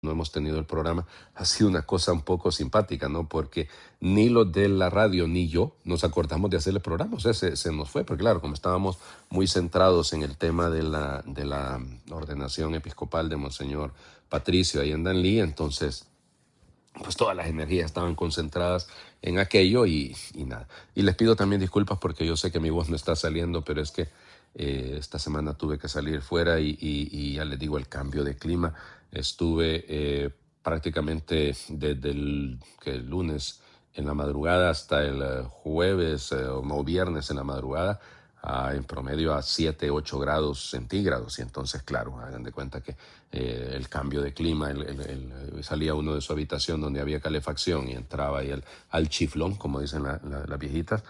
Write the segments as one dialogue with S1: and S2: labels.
S1: no hemos tenido el programa, ha sido una cosa un poco simpática, ¿no? Porque ni los de la radio ni yo nos acordamos de hacer el programa, o sea, se nos fue, porque claro, como estábamos muy centrados en el tema de la ordenación episcopal de Monseñor Patricio ahí en Danlí, entonces pues todas las energías estaban concentradas en aquello y nada. Y les pido también disculpas porque yo sé que mi voz no está saliendo, pero es que esta semana tuve que salir fuera y ya les digo, el cambio de clima. Estuve prácticamente desde el lunes en la madrugada hasta el jueves o no, viernes en la madrugada, en promedio a 7, 8 grados centígrados. Y entonces, claro, hagan de cuenta que el cambio de clima, salía uno de su habitación donde había calefacción y entraba ahí al chiflón, como dicen las viejitas,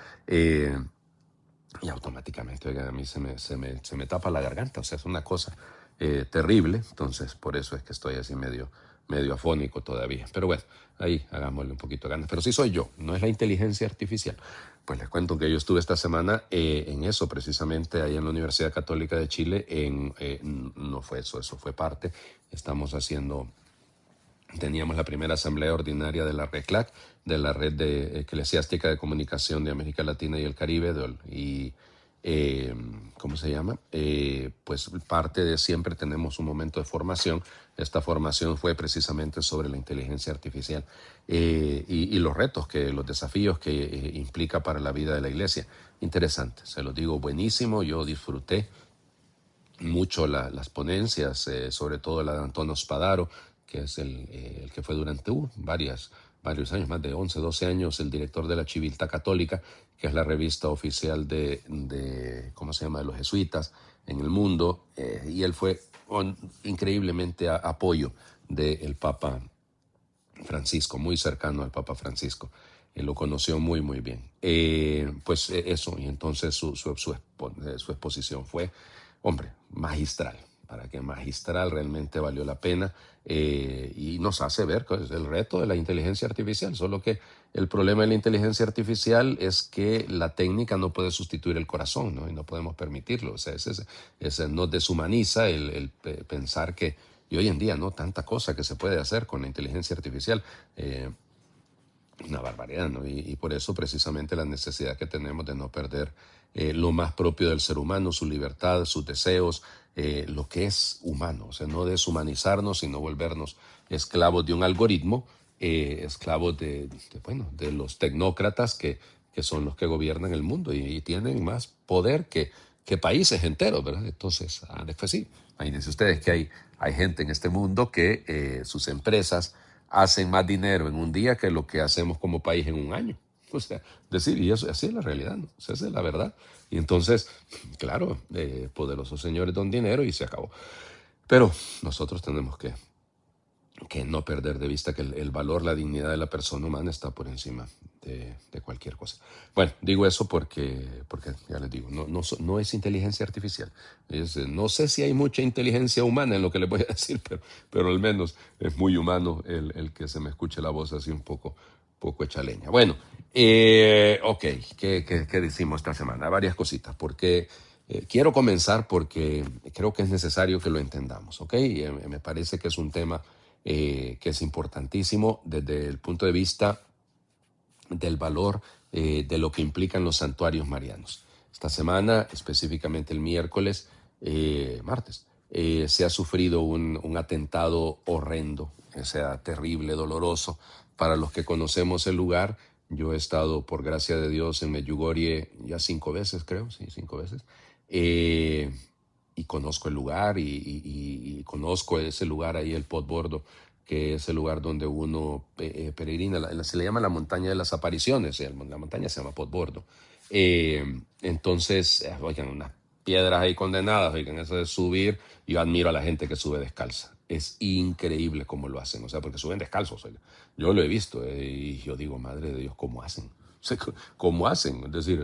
S1: y automáticamente, oigan, a mí se me tapa la garganta, o sea, es una cosa terrible. Entonces por eso es que estoy así medio afónico todavía. Pero bueno, ahí hagámosle un poquito de ganas. Pero sí soy yo, no es la inteligencia artificial. Pues les cuento que yo estuve esta semana en eso, precisamente ahí en la Universidad Católica de Chile. No fue eso fue parte. Teníamos la primera asamblea ordinaria de la RECLAC, de la Red Eclesiástica de Comunicación de América Latina y el Caribe, y ¿cómo se llama? Pues parte de siempre tenemos un momento de formación. Esta formación fue precisamente sobre la inteligencia artificial y los retos, los desafíos que implica para la vida de la iglesia. Interesante, se los digo, buenísimo. Yo disfruté mucho las ponencias, sobre todo la de Antonio Spadaro, que es el que fue durante varios años, más de 11, 12 años, el director de la Civiltà Católica, que es la revista oficial ¿cómo se llama?, de los jesuitas en el mundo, y él fue increíblemente apoyo del Papa Francisco, muy cercano al Papa Francisco. Lo conoció muy, muy bien. Pues eso, y entonces su exposición fue, hombre, magistral. Para que magistral, realmente valió la pena, y nos hace ver que es el reto de la inteligencia artificial. Solo que el problema de la inteligencia artificial es que la técnica no puede sustituir el corazón, ¿no? Y no podemos permitirlo. O sea, nos deshumaniza el pensar que, y hoy en día, ¿no?, tanta cosa que se puede hacer con la inteligencia artificial. Una barbaridad, ¿no? Y por eso precisamente la necesidad que tenemos de no perder lo más propio del ser humano, su libertad, sus deseos, lo que es humano. O sea, no deshumanizarnos, sino volvernos esclavos de un algoritmo, esclavos bueno, de los tecnócratas que son los que gobiernan el mundo y tienen más poder que países enteros, ¿verdad? Entonces, después sí, imagínense ustedes que hay gente en este mundo que sus empresas hacen más dinero en un día que lo que hacemos como país en un año. O sea, y eso, así es la realidad, ¿no? O sea, esa es la verdad. Y entonces, claro, poderosos señores don dinero y se acabó. Pero nosotros tenemos que no perder de vista que el valor, la dignidad de la persona humana está por encima de cualquier cosa. Bueno, digo eso porque ya les digo, no es inteligencia artificial. No sé si hay mucha inteligencia humana en lo que les voy a decir, pero al menos es muy humano el que se me escuche la voz así un poco hecha leña. Bueno, ok, ¿qué decimos esta semana? Varias cositas, porque quiero comenzar porque creo que es necesario que lo entendamos, ¿ok? Me parece que es un tema que es importantísimo desde el punto de vista del valor de lo que implican los santuarios marianos. Esta semana, específicamente el martes, se ha sufrido un atentado horrendo, o sea, terrible, doloroso. Para los que conocemos el lugar, yo he estado, por gracia de Dios, en Medjugorje ya 5 veces, creo, sí, 5 veces. Eh, y conozco el lugar y conozco ese lugar ahí, el Podbordo, que es el lugar donde uno peregrina. Se le llama la montaña de las apariciones, la montaña se llama Podbordo. Entonces, oigan, unas piedras ahí condenadas, oigan, eso de subir, yo admiro a la gente que sube descalza. Es increíble cómo lo hacen, o sea, porque suben descalzos, oigan. Yo lo he visto y yo digo, madre de Dios, ¿cómo hacen? O sea, ¿cómo hacen? Es decir,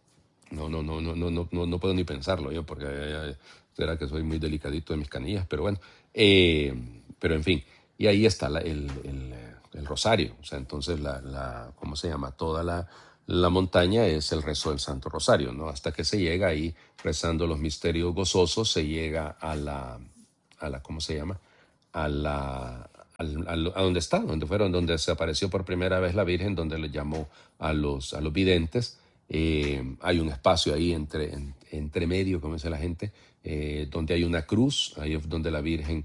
S1: no puedo ni pensarlo yo, porque será que soy muy delicadito de mis canillas, pero bueno, pero en fin, y ahí está el rosario. O sea, entonces ¿cómo se llama? Toda la montaña es el rezo del Santo Rosario, ¿no? Hasta que se llega ahí, rezando los misterios gozosos, se llega a la ¿cómo se llama? A la, a donde está, donde se apareció por primera vez la Virgen, donde le llamó a los videntes. Hay un espacio ahí entre medio, como dice la gente, donde hay una cruz, ahí es donde la Virgen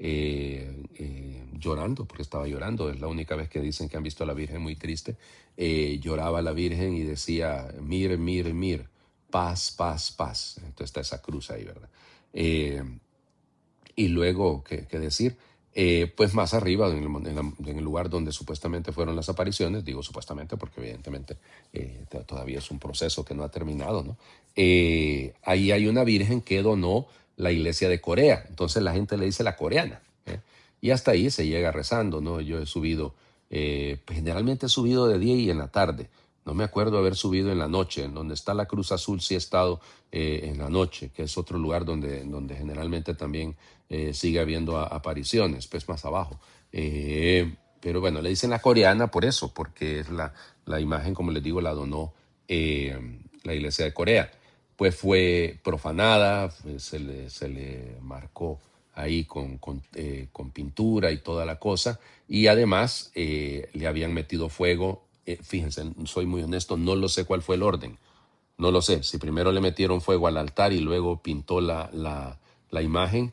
S1: llorando, porque estaba llorando, es la única vez que dicen que han visto a la Virgen muy triste, lloraba la Virgen y decía, mir, mir, mir, paz, paz, paz. Entonces está esa cruz ahí, ¿verdad? Eh, y luego, ¿qué decir? Pues más arriba, en el lugar donde supuestamente fueron las apariciones, digo supuestamente porque evidentemente todavía es un proceso que no ha terminado, ¿no? Ahí hay una virgen que donó la iglesia de Corea, entonces la gente le dice la coreana, ¿eh? Y hasta ahí se llega rezando, ¿no? Yo he subido, pues generalmente he subido de día y en la tarde. No me acuerdo haber subido en la noche. En donde está la Cruz Azul sí he estado en la noche, que es otro lugar donde generalmente también sigue habiendo apariciones, pues más abajo. Pero bueno, le dicen la coreana por eso, porque es la imagen, como les digo, la donó la iglesia de Corea. Pues fue profanada, se le marcó ahí con pintura y toda la cosa, y además le habían metido fuego. Fíjense, soy muy honesto, no lo sé cuál fue el orden. No lo sé, si primero le metieron fuego al altar y luego pintó la imagen.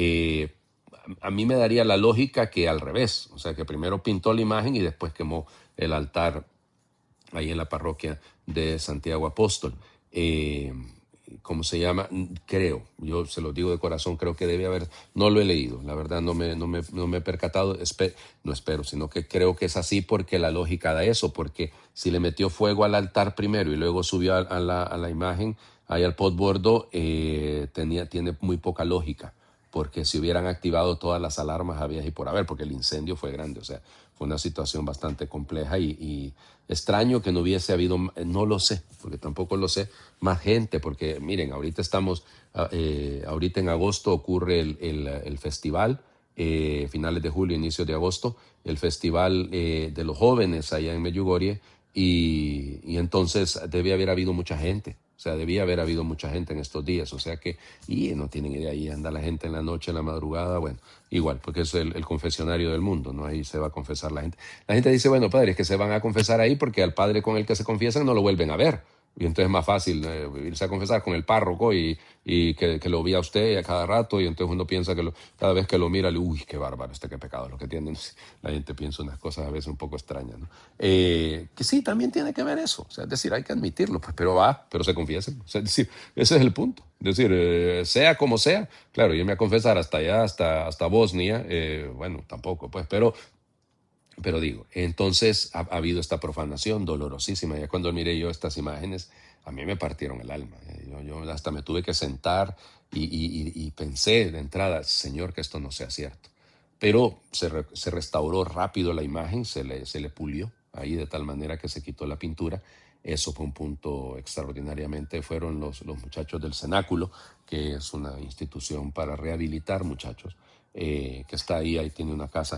S1: A mí me daría la lógica que al revés, o sea, que primero pintó la imagen y después quemó el altar ahí en la parroquia de Santiago Apóstol. Eh, ¿Cómo se llama? Creo, yo se lo digo de corazón, creo que debe haber, no lo he leído, la verdad no me he percatado, no espero, sino que creo que es así porque la lógica da eso, porque si le metió fuego al altar primero y luego subió a la imagen, ahí al potbordo, tiene muy poca lógica, porque si hubieran activado todas las alarmas había y por haber, porque el incendio fue grande, o sea, fue una situación bastante compleja y extraño que no hubiese habido, no lo sé, porque tampoco lo sé, más gente, porque miren, ahorita ahorita en agosto ocurre el festival, finales de julio, inicios de agosto, el festival de los jóvenes allá en Medjugorje, y entonces debe haber habido mucha gente. O sea, debía haber habido mucha gente en estos días. O sea que, y no tienen idea, ahí anda la gente en la noche, en la madrugada, bueno, igual, porque es el confesionario del mundo, ¿no? Ahí se va a confesar la gente. La gente dice, bueno, padre, es que se van a confesar ahí porque al padre con el que se confiesan no lo vuelven a ver. Y entonces es más fácil irse a confesar con el párroco y que lo vea usted a cada rato, y entonces uno piensa que cada vez que lo mira, uy, qué bárbaro, qué pecado lo que tienen. La gente piensa unas cosas a veces un poco extrañas, ¿no? Que sí, también tiene que ver eso, o sea, es decir, hay que admitirlo, pues, pero se confiesen, o sea, es decir, ese es el punto, es decir, sea como sea, claro, irme a confesar hasta allá, hasta Bosnia, bueno, tampoco, pues, pero digo, entonces ha habido esta profanación dolorosísima. Ya cuando miré yo estas imágenes, a mí me partieron el alma. Yo hasta me tuve que sentar y pensé de entrada, Señor, que esto no sea cierto. Pero se restauró rápido la imagen, se le pulió ahí de tal manera que se quitó la pintura. Eso fue un punto extraordinariamente. Fueron los muchachos del Cenáculo, que es una institución para rehabilitar muchachos, que está ahí tiene una casa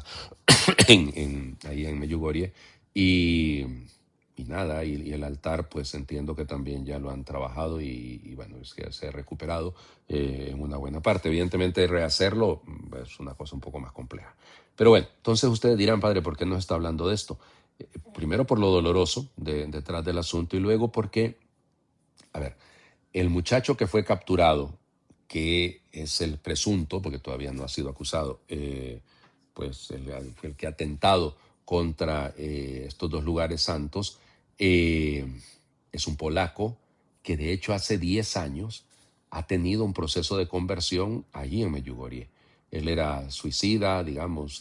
S1: ahí en Medjugorje, y, y nada, y el altar pues entiendo que también ya lo han trabajado y bueno, es que se ha recuperado en una buena parte. Evidentemente rehacerlo es una cosa un poco más compleja. Pero bueno, entonces ustedes dirán, padre, ¿por qué nos está hablando de esto? Primero por lo doloroso detrás del asunto, y luego porque, a ver, el muchacho que fue capturado, que es el presunto, porque todavía no ha sido acusado, pues el que ha atentado contra estos dos lugares santos, eh, es un polaco que de hecho hace 10 años ha tenido un proceso de conversión allí en Medjugorje. Él era suicida, digamos,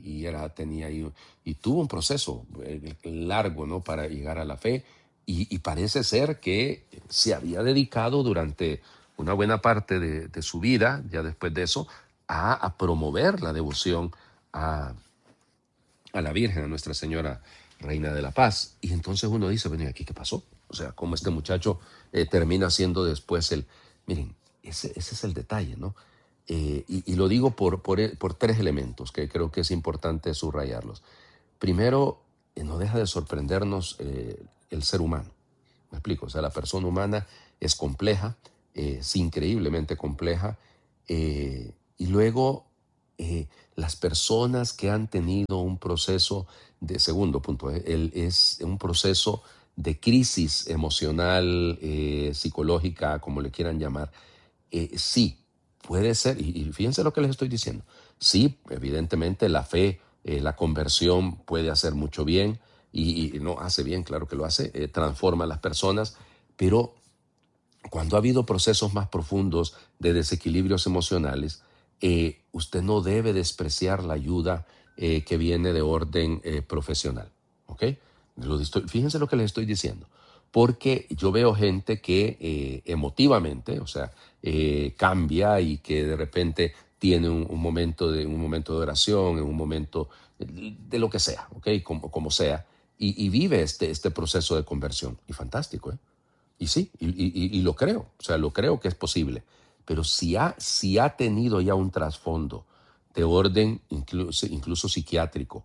S1: y tuvo un proceso largo, ¿no? Para llegar a la fe, y parece ser que se había dedicado durante una buena parte de su vida, ya después de eso, a promover la devoción a, a la Virgen, a Nuestra Señora Reina de la Paz. Y entonces uno dice, bueno, ¿y aquí qué pasó? O sea, cómo este muchacho termina siendo después el... Miren, ese es el detalle, ¿no? Y lo digo por tres elementos que creo que es importante subrayarlos. Primero, no deja de sorprendernos el ser humano. ¿Me explico? O sea, la persona humana es compleja, es increíblemente compleja, y luego las personas que han tenido un proceso de, segundo punto, es un proceso de crisis emocional, psicológica, como le quieran llamar, sí, puede ser, y fíjense lo que les estoy diciendo, sí, evidentemente la fe, la conversión puede hacer mucho bien, y no hace bien, claro que lo hace, transforma a las personas, pero cuando ha habido procesos más profundos de desequilibrios emocionales, usted no debe despreciar la ayuda que viene de orden profesional. ¿Ok? Fíjense lo que les estoy diciendo. Porque yo veo gente que emotivamente, o sea, cambia y que de repente tiene un momento de oración, en un momento de lo que sea, ¿ok? Como sea, y vive este proceso de conversión. Y fantástico, ¿eh? Y sí, y lo creo, o sea, lo creo que es posible. Pero si ha tenido ya un trasfondo de orden incluso psiquiátrico,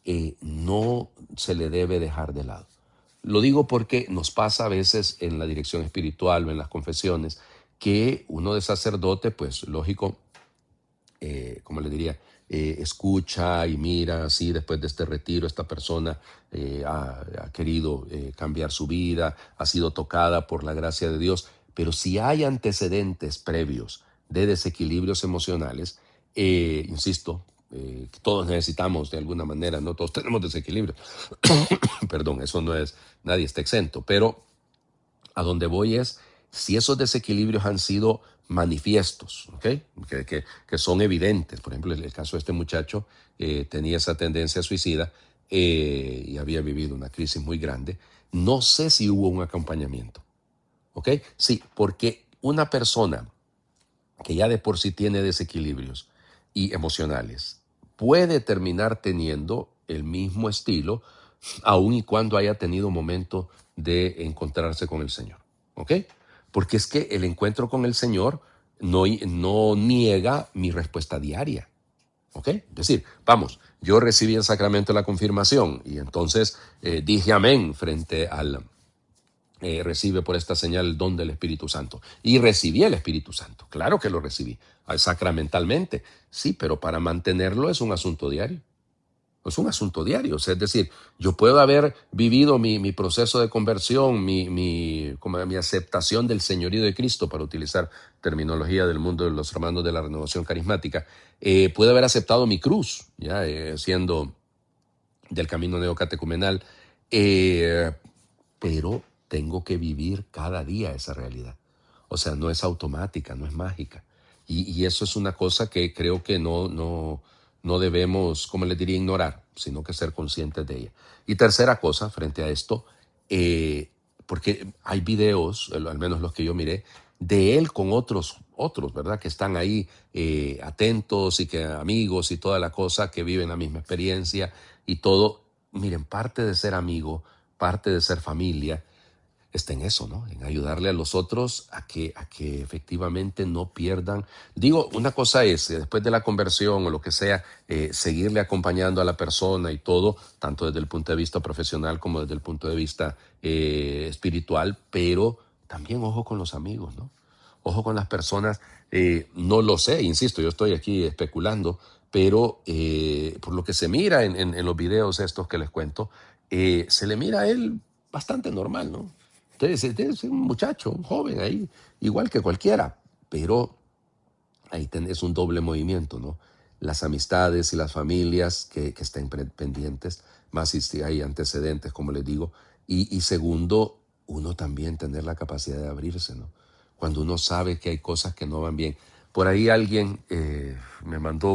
S1: no se le debe dejar de lado. Lo digo porque nos pasa a veces en la dirección espiritual o en las confesiones que uno de sacerdote, pues lógico, como le diría, escucha y mira, así después de este retiro, esta persona ha querido cambiar su vida, ha sido tocada por la gracia de Dios, pero si hay antecedentes previos de desequilibrios emocionales, insisto, que todos necesitamos de alguna manera, no todos tenemos desequilibrio, perdón, eso no es, nadie está exento, pero a donde voy es, si esos desequilibrios han sido manifiestos, ¿ok? Que son evidentes. Por ejemplo, el caso de este muchacho tenía esa tendencia suicida y había vivido una crisis muy grande. No sé si hubo un acompañamiento, ¿ok? Sí, porque una persona que ya de por sí tiene desequilibrios y emocionales puede terminar teniendo el mismo estilo aun y cuando haya tenido un momento de encontrarse con el Señor. ¿Ok? Porque es que el encuentro con el Señor no niega mi respuesta diaria. ¿Ok? Es decir, vamos, yo recibí el sacramento de la confirmación y entonces dije amén frente al recibe por esta señal el don del Espíritu Santo. Y recibí el Espíritu Santo. Claro que lo recibí, sacramentalmente. Sí, pero para mantenerlo es un asunto diario. Es un asunto diario, o sea, es decir, yo puedo haber vivido mi proceso de conversión, como mi aceptación del señorío de Cristo, para utilizar terminología del mundo de los hermanos de la renovación carismática, puedo haber aceptado mi cruz, ya siendo del camino neocatecumenal, eh, pero tengo que vivir cada día esa realidad. O sea, no es automática, no es mágica. Y eso es una cosa que creo que no debemos, como les diría, ignorar, sino que ser conscientes de ella. Y tercera cosa, frente a esto, porque hay videos, al menos los que yo miré, de él con otros, ¿verdad? Que están ahí atentos y que amigos y toda la cosa, que viven la misma experiencia y todo. Miren, parte de ser amigo, parte de ser familia, está en eso, ¿no? En ayudarle a los otros a que efectivamente no pierdan. Digo, una cosa es, después de la conversión o lo que sea, seguirle acompañando a la persona y todo, tanto desde el punto de vista profesional como desde el punto de vista espiritual, pero también ojo con los amigos, ¿no? Ojo con las personas, no lo sé, insisto, yo estoy aquí especulando, pero por lo que se mira en los videos estos que les cuento, se le mira a él bastante normal, ¿no? Entonces, es un muchacho, un joven ahí, igual que cualquiera, pero ahí tenés un doble movimiento, ¿no? Las amistades y las familias que estén pendientes, más si hay antecedentes, como les digo, y segundo, uno también tener la capacidad de abrirse, ¿no? Cuando uno sabe que hay cosas que no van bien. Por ahí alguien me mandó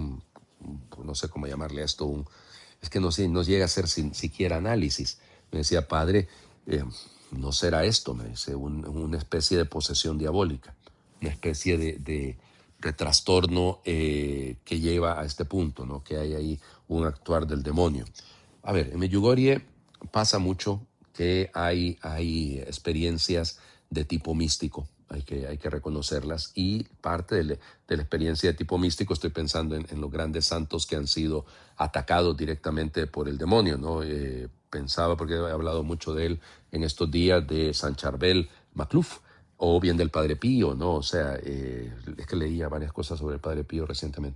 S1: no sé cómo llamarle a esto, es que no sé, no llega a ser siquiera análisis. Me decía, padre, no será esto, me dice, una especie de posesión diabólica, una especie de trastorno que lleva a este punto, ¿no? Que hay ahí un actuar del demonio. A ver, en Medjugorje pasa mucho que hay experiencias de tipo místico, hay que reconocerlas, y parte de la experiencia de tipo místico, estoy pensando en los grandes santos que han sido atacados directamente por el demonio, ¿no? Pensaba, porque he hablado mucho de él en estos días, de San Charbel Macluf, o bien del Padre Pío, ¿no? O sea, es que leía varias cosas sobre el Padre Pío recientemente.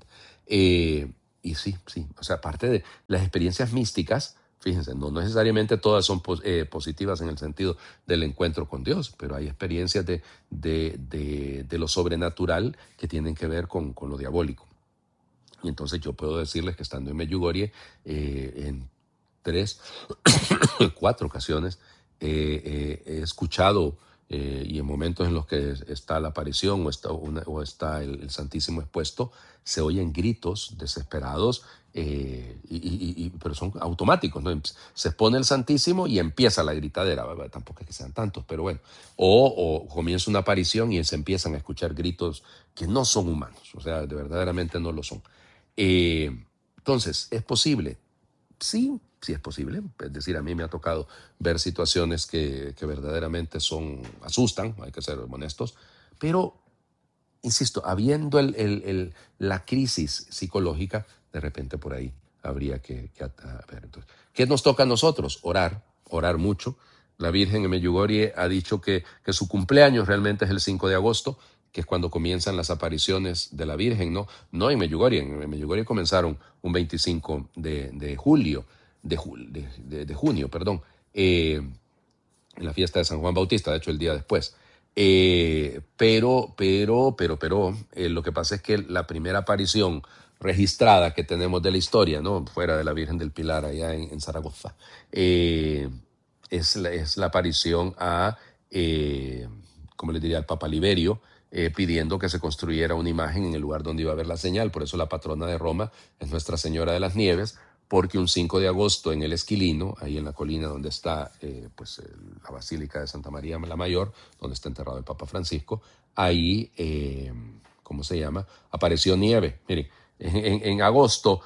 S1: Eh, y sí, sí, o sea, aparte de las experiencias místicas, fíjense, no necesariamente todas son positivas en el sentido del encuentro con Dios, pero hay experiencias de lo sobrenatural que tienen que ver con lo diabólico. Y entonces yo puedo decirles que estando en Medjugorje, en 3, 4 ocasiones, he escuchado, y en momentos en los que está la aparición o está el Santísimo expuesto, se oyen gritos desesperados, pero son automáticos, ¿no? Se expone el Santísimo y empieza la gritadera. Tampoco es que sean tantos, pero bueno. O comienza una aparición y se empiezan a escuchar gritos que no son humanos, o sea, verdaderamente no lo son. Entonces, ¿es posible? Sí, sí es posible. Es decir, a mí me ha tocado ver situaciones que verdaderamente asustan, hay que ser honestos, pero, insisto, habiendo la crisis psicológica, de repente por ahí habría que ver. Entonces, ¿qué nos toca a nosotros? Orar mucho. La Virgen en Medjugorje ha dicho que su cumpleaños realmente es el 5 de agosto, que es cuando comienzan las apariciones de la Virgen, ¿no? No en Medjugorje, en Medjugorje comenzaron un 25 de julio, de junio, perdón, en la fiesta de San Juan Bautista, de hecho el día después. Lo que pasa es que la primera aparición registrada que tenemos de la historia, ¿no? Fuera de la Virgen del Pilar, allá en Zaragoza, es la aparición como les diría, al Papa Liberio, pidiendo que se construyera una imagen en el lugar donde iba a haber la señal. Por eso la patrona de Roma es Nuestra Señora de las Nieves, porque un 5 de agosto en el Esquilino, ahí en la colina donde está la Basílica de Santa María la Mayor, donde está enterrado el Papa Francisco, ahí, ¿cómo se llama? Apareció nieve. Miren, en agosto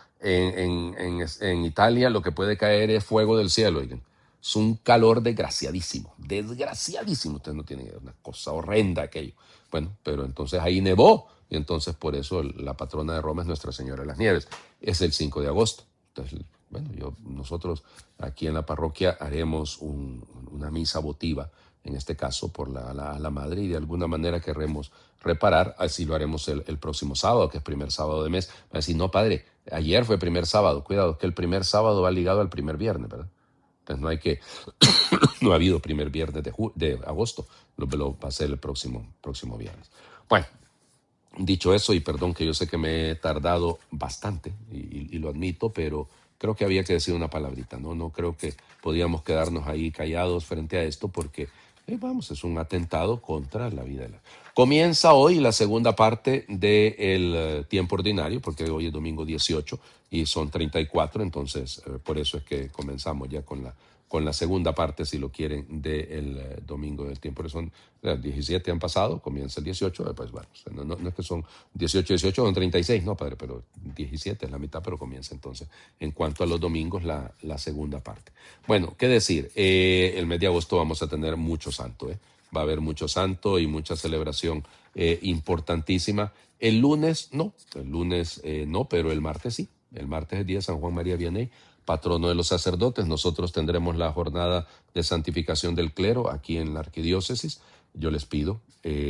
S1: en Italia lo que puede caer es fuego del cielo, oigan. Es un calor desgraciadísimo, desgraciadísimo. Ustedes no tienen una cosa horrenda aquello. Bueno, pero entonces ahí nevó, y entonces por eso la patrona de Roma es Nuestra Señora de las Nieves. Es el 5 de agosto. Entonces, bueno, nosotros aquí en la parroquia haremos una misa votiva, en este caso por la madre, y de alguna manera querremos reparar. Así lo haremos el próximo sábado, que es primer sábado de mes. Va a decir, no, padre, ayer fue primer sábado. Cuidado, que el primer sábado va ligado al primer viernes, ¿verdad? Entonces no ha habido primer viernes de agosto, lo va a ser el próximo viernes. Bueno, dicho eso, y perdón que yo sé que me he tardado bastante, y lo admito, pero creo que había que decir una palabrita, ¿no? No creo que podíamos quedarnos ahí callados frente a esto porque, es un atentado contra la vida. Comienza hoy la segunda parte del tiempo ordinario, porque hoy es domingo 18 y son 34, entonces por eso es que comenzamos ya con la segunda parte, si lo quieren, del domingo del tiempo. Son 17 han pasado, comienza el 18, pues bueno, no es que son 18, son 36, no, padre, pero 17 es la mitad, pero comienza entonces, en cuanto a los domingos, la segunda parte. Bueno, ¿qué decir? El mes de agosto vamos a tener mucho santo, va a haber mucho santo y mucha celebración importantísima. El lunes no, pero el martes sí. El martes es día de San Juan María Vianney, patrono de los sacerdotes. Nosotros tendremos la jornada de santificación del clero aquí en la arquidiócesis. Yo les pido,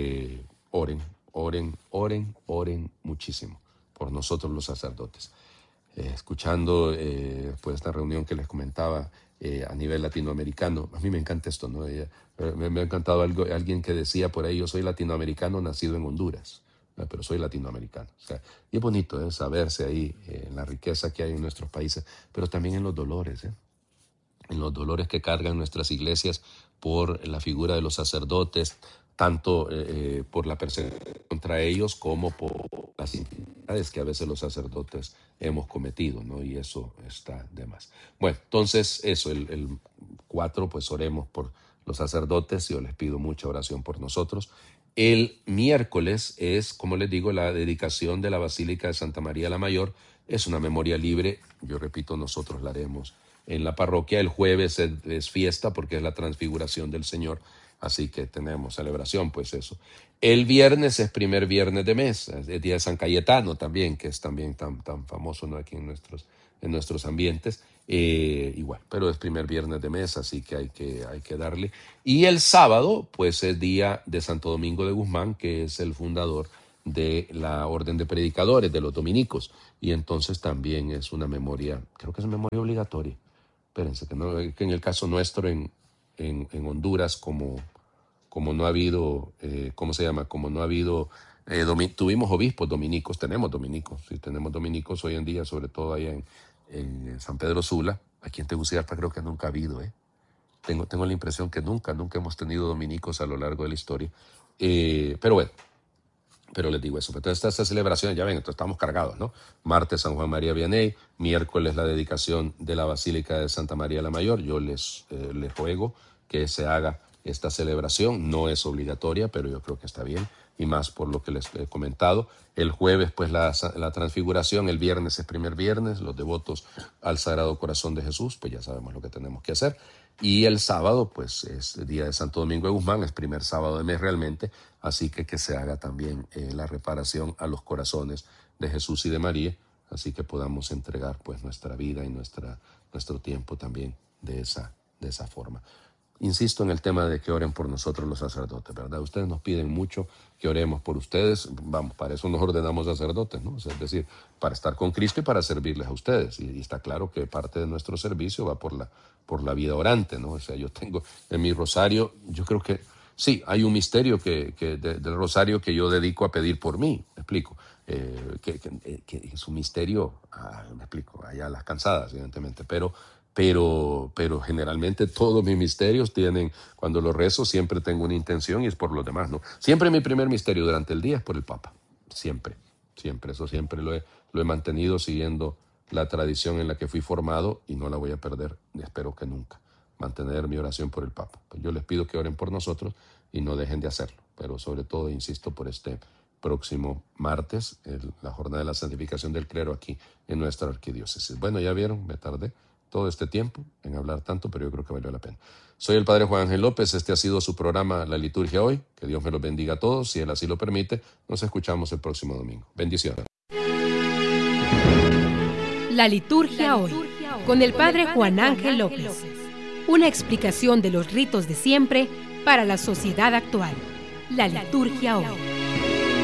S1: oren muchísimo por nosotros los sacerdotes. Escuchando después de esta reunión que les comentaba a nivel latinoamericano, a mí me encanta esto, ¿no? Me ha encantado alguien que decía por ahí, yo soy latinoamericano nacido en Honduras, pero soy latinoamericano. O sea, y es bonito saberse ahí en la riqueza que hay en nuestros países, pero también en los dolores, en los dolores que cargan nuestras iglesias por la figura de los sacerdotes, tanto por la persecución contra ellos como por las infidelidades que a veces los sacerdotes hemos cometido, ¿no? Y eso está de más. Bueno, entonces eso, el 4, pues oremos por los sacerdotes. Yo les pido mucha oración por nosotros. El miércoles es, como les digo, la dedicación de la Basílica de Santa María la Mayor. Es una memoria libre. Yo repito, nosotros la haremos en la parroquia. El jueves es fiesta porque es la transfiguración del Señor. Así que tenemos celebración, pues eso. El viernes es primer viernes de mes. Es el día de San Cayetano también, que es también tan famoso, ¿no? Aquí en nuestros ambientes. Igual, pero es primer viernes de mes, así que hay que darle. Y el sábado, pues es día de Santo Domingo de Guzmán, que es el fundador de la orden de predicadores, de los dominicos, y entonces también es una memoria, creo que es memoria obligatoria. Espérense, que en el caso nuestro en Honduras, como no ha habido, ¿cómo se llama? Como no ha habido, tuvimos obispos dominicos, tenemos dominicos hoy en día, sobre todo allá en San Pedro Sula. Aquí en Tegucigalpa creo que nunca ha habido, Tengo la impresión que nunca hemos tenido dominicos a lo largo de la historia. Pero bueno, pero les digo eso. Entonces estas celebraciones, ya ven, entonces estamos cargados, ¿no? Martes San Juan María Vianney, miércoles la dedicación de la Basílica de Santa María la Mayor. Yo les ruego que se haga esta celebración. No es obligatoria, pero yo creo que está bien, y más por lo que les he comentado. El jueves, pues, la transfiguración. El viernes es primer viernes, los devotos al Sagrado Corazón de Jesús, pues ya sabemos lo que tenemos que hacer. Y el sábado, pues, es día de Santo Domingo de Guzmán, es primer sábado de mes realmente, así que se haga también la reparación a los corazones de Jesús y de María, así que podamos entregar, pues, nuestra vida y nuestro tiempo también de esa forma. Insisto en el tema de que oren por nosotros los sacerdotes, ¿verdad? Ustedes nos piden mucho que oremos por ustedes. Vamos, para eso nos ordenamos sacerdotes, ¿no? Es decir, para estar con Cristo y para servirles a ustedes. Y está claro que parte de nuestro servicio va por la vida orante, ¿no? O sea, yo tengo en mi rosario, yo creo que sí, hay un misterio del rosario que yo dedico a pedir por mí, me explico. Que es un misterio, me explico, allá a las cansadas, evidentemente, pero generalmente todos mis misterios tienen, cuando los rezo siempre tengo una intención y es por los demás, ¿no? Siempre mi primer misterio durante el día es por el Papa, siempre, eso siempre lo he mantenido siguiendo la tradición en la que fui formado y no la voy a perder, espero que nunca, mantener mi oración por el Papa. Pues yo les pido que oren por nosotros y no dejen de hacerlo, pero sobre todo insisto por este próximo martes, la jornada de la santificación del clero aquí en nuestra arquidiócesis. Bueno, ya vieron, me tardé todo este tiempo en hablar tanto, pero yo creo que valió la pena. Soy el Padre Juan Ángel López, este ha sido su programa La Liturgia Hoy, que Dios me los bendiga a todos, si Él así lo permite, nos escuchamos el próximo domingo. Bendiciones.
S2: La Liturgia Hoy, con el Padre Juan Ángel López, una explicación de los ritos de siempre para la sociedad actual. La Liturgia Hoy.